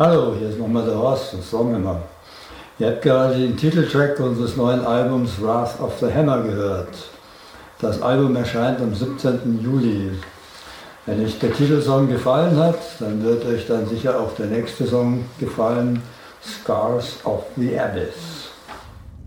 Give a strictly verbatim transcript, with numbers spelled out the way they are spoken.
Hallo, hier ist nochmal der Horst, das sagen wir mal. Ihr habt gerade den Titeltrack unseres neuen Albums Wrath of the Hammer gehört. Das Album erscheint am siebzehnten Juli. Wenn euch der Titelsong gefallen hat, dann wird euch dann sicher auch der nächste Song gefallen, Scars of the Abyss.